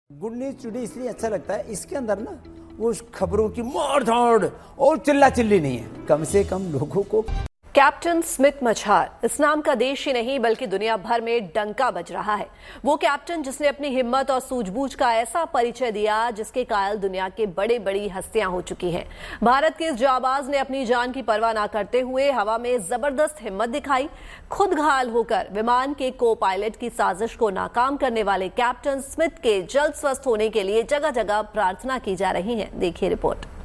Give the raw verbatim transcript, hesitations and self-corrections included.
Good news today इसलिए अच्छा लगता है, इसके अंदर ना वो खबरों की मार धाड़ और चिल्ला चिल्ली नहीं है, कम से कम लोगों को। कैप्टन स्मिथ मछार इस नाम का देश ही नहीं बल्कि दुनिया भर में डंका बज रहा है। वो कैप्टन जिसने अपनी हिम्मत और सूझबूझ का ऐसा परिचय दिया जिसके कायल दुनिया के बड़े बड़ी हस्तियां हो चुकी हैं। भारत के इस जाबाज ने अपनी जान की परवाह न करते हुए हवा में जबरदस्त हिम्मत दिखाई। खुद घायल होकर विमान के को पायलट की साजिश को नाकाम करने वाले कैप्टन स्मिथ के जल्द स्वस्थ होने के लिए जगह जगह प्रार्थना की जा रही है। देखिए रिपोर्ट।